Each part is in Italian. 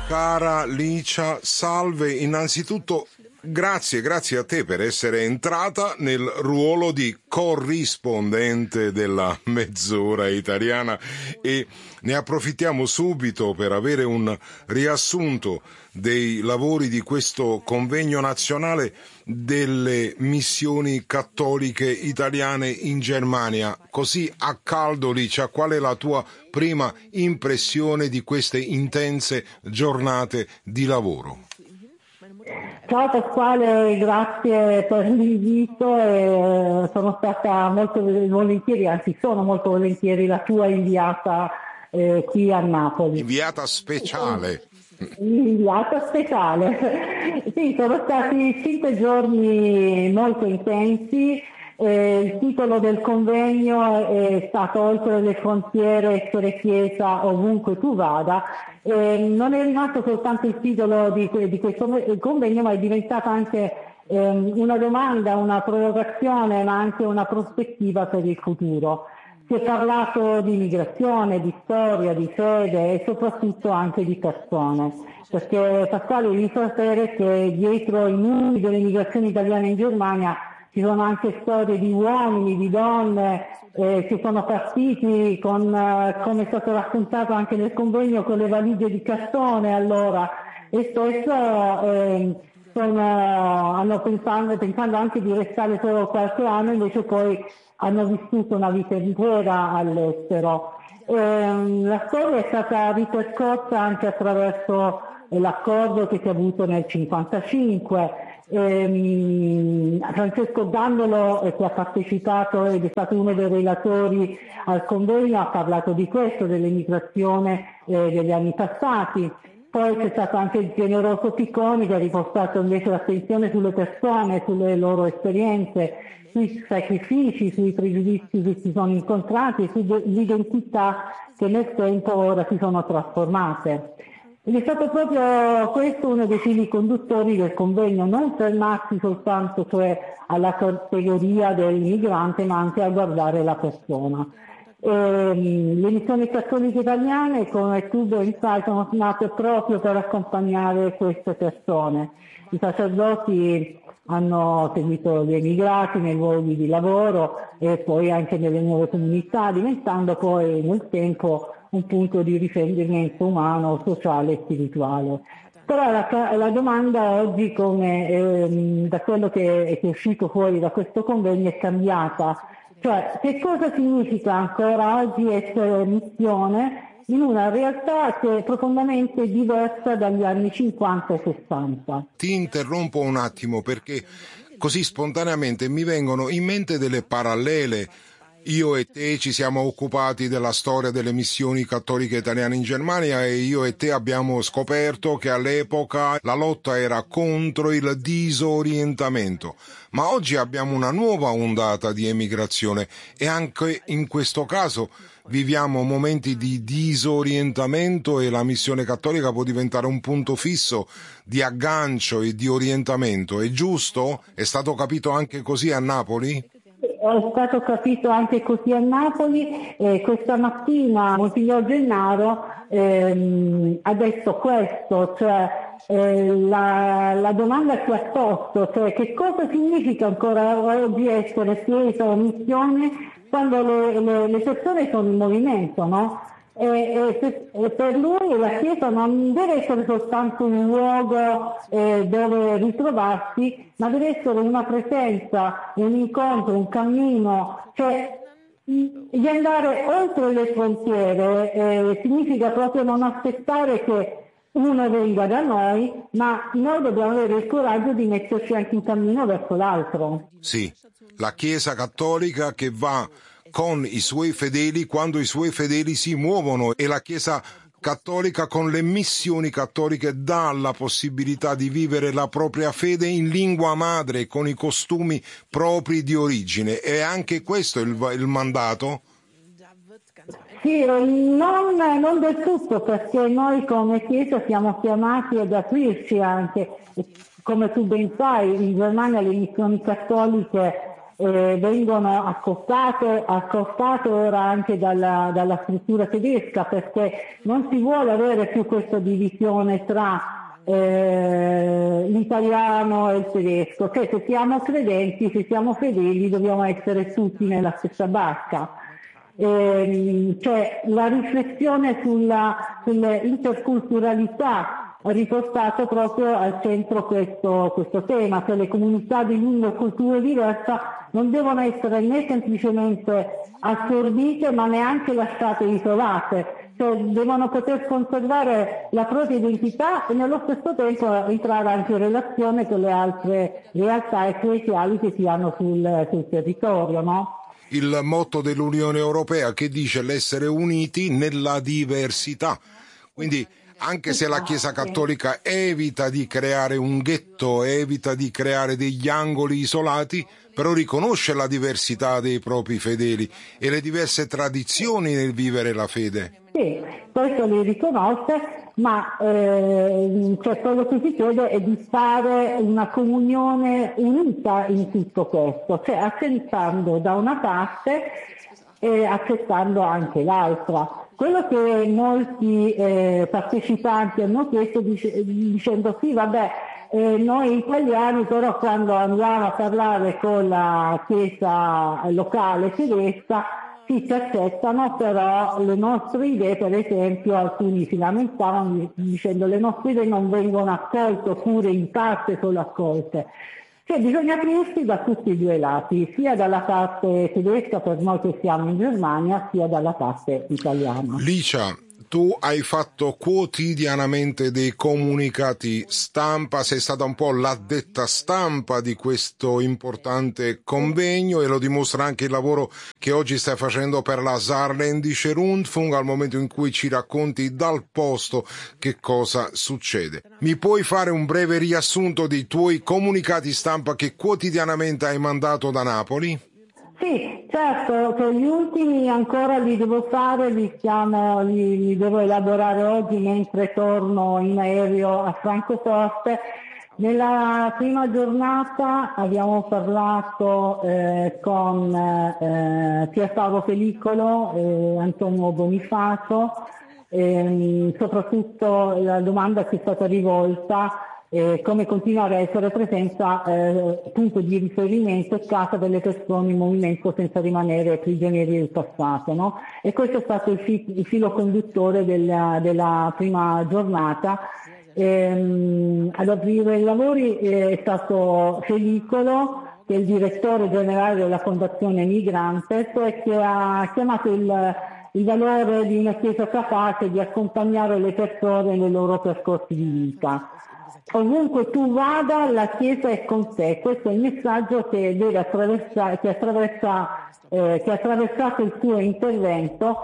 Cara Licia, salve. Innanzitutto grazie a te per essere entrata nel ruolo di corrispondente della Mezz'ora Italiana e ne approfittiamo subito per avere un riassunto dei lavori di questo convegno nazionale delle missioni cattoliche italiane in Germania. Così a caldo, Licia, qual è la tua prima impressione di queste intense giornate di lavoro? Ciao Pasquale, grazie per l'invito e sono stata molto volentieri, anzi sono molto volentieri la tua inviata qui a Napoli. Inviata speciale. Inviata speciale. Sì, sono stati 5 giorni molto intensi. Il titolo del convegno è stato Oltre le frontiere, essere chiesa ovunque tu vada. Non è rimasto soltanto il titolo di questo convegno, ma è diventata anche una domanda, una provocazione, ma anche una prospettiva per il futuro. Si è parlato di migrazione, di storia, di fede e soprattutto anche di persone, perché Pasquale devi sapere che dietro i numeri delle migrazioni italiane in Germania ci sono anche storie di uomini, di donne che sono partiti con, come è stato raccontato anche nel convegno, con le valigie di cartone allora, e spesso hanno pensando anche di restare solo qualche anno, invece poi hanno vissuto una vita intera all'estero. La storia è stata ripercorsa anche attraverso l'accordo che si è avuto nel 1955. Francesco Dandolo, che ha partecipato ed è stato uno dei relatori al convegno, ha parlato di questo, dell'emigrazione degli anni passati. Poi c'è stato anche il generoso Picconi che ha riportato invece l'attenzione sulle persone, sulle loro esperienze, sui sacrifici, sui pregiudizi che si sono incontrati e sull'identità che nel tempo ora si sono trasformate. Ed è stato proprio questo uno dei fili conduttori del convegno, non fermarsi soltanto cioè alla categoria del migrante, ma anche a guardare la persona. Le missioni cattoliche italiane, come tu ben sai, sono nate proprio per accompagnare queste persone. I sacerdoti hanno seguito gli emigrati nei luoghi di lavoro e poi anche nelle nuove comunità, diventando poi nel tempo un punto di riferimento umano, sociale e spirituale. Però la domanda oggi, come da quello che è uscito fuori da questo convegno, è cambiata. Cioè, che cosa significa ancora oggi essere missione in una realtà che è profondamente diversa dagli anni 50 e 60? Ti interrompo un attimo perché così spontaneamente mi vengono in mente delle parallele. Io e te ci siamo occupati della storia delle missioni cattoliche italiane in Germania e io e te abbiamo scoperto che all'epoca la lotta era contro il disorientamento. Ma oggi abbiamo una nuova ondata di emigrazione e anche in questo caso viviamo momenti di disorientamento e la missione cattolica può diventare un punto fisso di aggancio e di orientamento. È giusto? È stato capito anche così a Napoli? È stato capito anche così a Napoli. Questa mattina Monsignor Gennaro ha detto questo, cioè la domanda che ha posto, cioè che cosa significa ancora oggi essere chiesa o missione quando le persone sono in movimento, no? E per lui la Chiesa non deve essere soltanto un luogo dove ritrovarsi, ma deve essere una presenza, un incontro, un cammino, cioè di andare oltre le frontiere. Significa proprio non aspettare che uno venga da noi, ma noi dobbiamo avere il coraggio di metterci anche in cammino verso l'altro. Sì, la Chiesa cattolica che va con i suoi fedeli quando i suoi fedeli si muovono e la Chiesa cattolica con le missioni cattoliche dà la possibilità di vivere la propria fede in lingua madre con i costumi propri di origine. E anche questo è il mandato? Sì, non del tutto, perché noi come Chiesa siamo chiamati ad aprirci anche, come tu ben sai, in Germania le missioni cattoliche vengono accorpate ora anche dalla struttura tedesca, perché non si vuole avere più questa divisione tra l'italiano e il tedesco, che se siamo credenti, se siamo fedeli, dobbiamo essere tutti nella stessa barca. Cioè la riflessione sull'interculturalità ha riportato proprio al centro questo tema, cioè le comunità di lingua e cultura diversa non devono essere né semplicemente assorbite ma neanche lasciate isolate, cioè devono poter conservare la propria identità e nello stesso tempo entrare anche in relazione con le altre realtà ecclesiali che si hanno sul territorio, no? Il motto dell'Unione Europea che dice l'essere uniti nella diversità, quindi anche se la Chiesa Cattolica evita di creare un ghetto, evita di creare degli angoli isolati, però riconosce la diversità dei propri fedeli e le diverse tradizioni nel vivere la fede. Sì, questo li riconosce, ma cioè quello che si chiede è di fare una comunione unita in tutto questo, cioè accettando da una parte e accettando anche l'altra. Quello che molti partecipanti hanno chiesto dicendo sì, vabbè, noi italiani però quando andiamo a parlare con la chiesa locale tedesca sì, ci accettano, però le nostre idee, per esempio, alcuni si lamentavano dicendo le nostre idee non vengono accolte oppure in parte solo accolte. Cioè bisogna aprirsi da tutti i due lati, sia dalla parte tedesca per noi che siamo in Germania, sia dalla parte italiana. Licia, tu hai fatto quotidianamente dei comunicati stampa, sei stata un po' l'addetta stampa di questo importante convegno e lo dimostra anche il lavoro che oggi stai facendo per la Saarländische Rundfunk al momento in cui ci racconti dal posto che cosa succede. Mi puoi fare un breve riassunto dei tuoi comunicati stampa che quotidianamente hai mandato da Napoli? Sì, certo, che gli ultimi ancora li devo fare, li devo elaborare oggi mentre torno in aereo a Francoforte. Nella prima giornata abbiamo parlato con Pierpaolo Pellicolo e Antonio Bonifacio, soprattutto la domanda che è stata rivolta come continuare a essere presenza punto di riferimento e casa delle persone in movimento senza rimanere prigionieri del passato, no? E questo è stato il filo conduttore della prima giornata. Ad aprire i lavori è stato Pellicolo, che è il direttore generale della Fondazione Migrantes, che ha chiamato il valore di una Chiesa capace di accompagnare le persone nei loro percorsi di vita. Ovunque tu vada, la Chiesa è con te. Questo è il messaggio che deve attraversare, che ha attraversato il tuo intervento,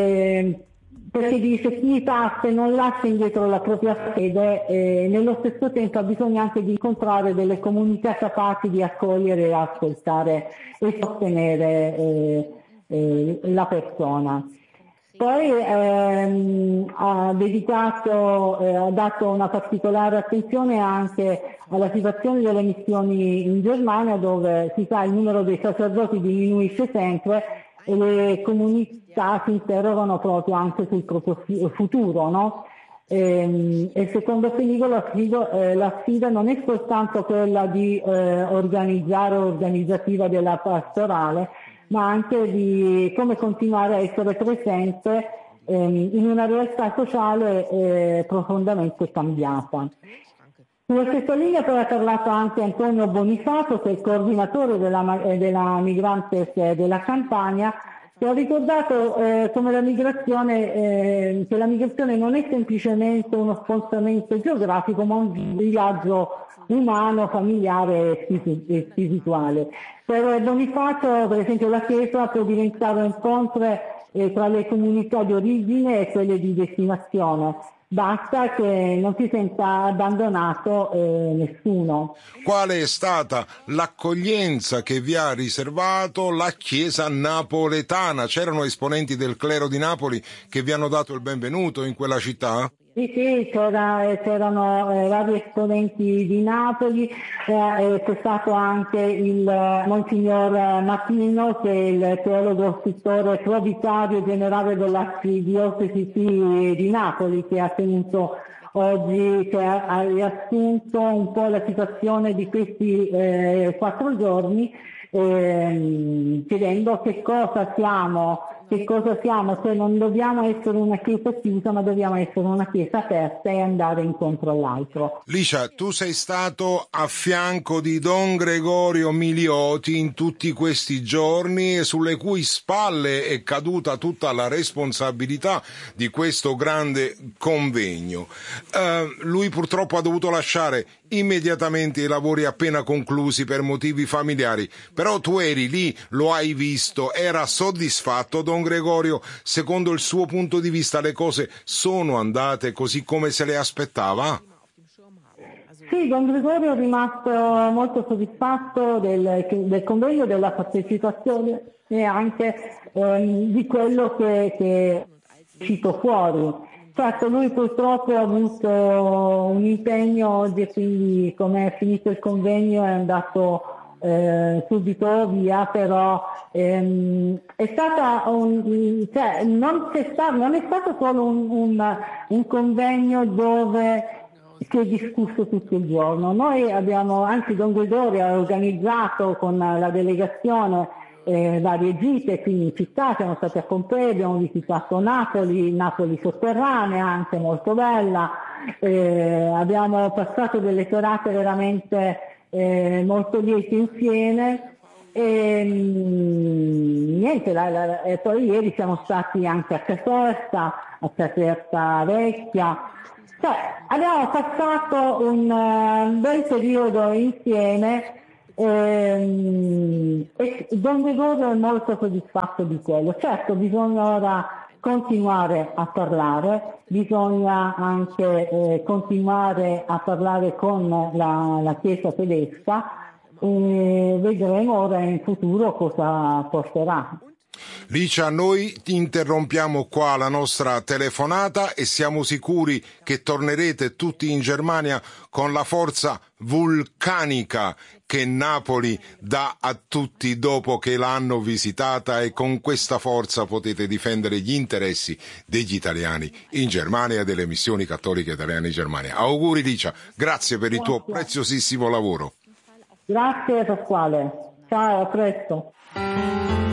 perché dice chi parte non lascia indietro la propria fede e nello stesso tempo ha bisogno anche di incontrare delle comunità capaci di accogliere e ascoltare e sostenere la persona. Poi ha dato una particolare attenzione anche alla situazione delle missioni in Germania, dove si sa il numero dei sacerdoti diminuisce sempre e le comunità si interrogano proprio anche sul proprio futuro, no? E secondo Pellicolo la sfida non è soltanto quella di organizzativa della pastorale, ma anche di come continuare a essere presente in una realtà sociale profondamente cambiata. Sulla stessa linea poi ha parlato anche Antonio Bonifacio, che è il coordinatore della Migrantes della Campania, che ha ricordato come che la migrazione non è semplicemente uno spostamento geografico, ma un viaggio umano, familiare e spirituale. Per Bonifacio, per esempio, la Chiesa può diventare un ponte tra le comunità di origine e quelle di destinazione. Basta che non si senta abbandonato nessuno. Qual è stata l'accoglienza che vi ha riservato la Chiesa napoletana? C'erano esponenti del clero di Napoli che vi hanno dato il benvenuto in quella città? Sì, c'erano vari esponenti di Napoli, c'è stato anche il Monsignor Martino, che è il teologo scrittore provvicario generale dell'Arcidiocesi di Napoli, che ha tenuto oggi, che ha riassunto un po' la situazione di questi 4 giorni, chiedendo che cosa siamo, se non dobbiamo essere una chiesa chiusa, ma dobbiamo essere una chiesa aperta e andare incontro all'altro. Licia, tu sei stato a fianco di Don Gregorio Milioti in tutti questi giorni, sulle cui spalle è caduta tutta la responsabilità di questo grande convegno. Lui purtroppo ha dovuto lasciare immediatamente i lavori appena conclusi per motivi familiari, però tu eri lì, lo hai visto, era soddisfatto Don Gregorio? Secondo il suo punto di vista le cose sono andate così come se le aspettava? Sì, Don Gregorio è rimasto molto soddisfatto del convegno, della partecipazione e anche di quello che è uscito fuori. Certo, lui purtroppo ha avuto un impegno oggi e quindi come è finito il convegno è andato subito via, però è stata non è stato solo un convegno dove si è discusso tutto il giorno. Noi anzi Don Gregorio ha organizzato con la delegazione varie gite qui in città, siamo stati a Pompei, abbiamo visitato Napoli sotterranea, anche molto bella, abbiamo passato delle serate veramente molto lieti insieme e niente, e poi ieri siamo stati anche a Caserta Vecchia, cioè abbiamo passato un bel periodo insieme. E Don Gregorio è molto soddisfatto di quello. Certo, bisogna ora continuare a parlare, bisogna anche continuare a parlare con la Chiesa tedesca e vedremo ora in futuro cosa porterà. Licia, noi interrompiamo qua la nostra telefonata e siamo sicuri che tornerete tutti in Germania con la forza vulcanica che Napoli dà a tutti dopo che l'hanno visitata, e con questa forza potete difendere gli interessi degli italiani in Germania e delle missioni cattoliche italiane in Germania. Auguri Licia, grazie per il tuo preziosissimo lavoro. Grazie Pasquale, ciao, a presto.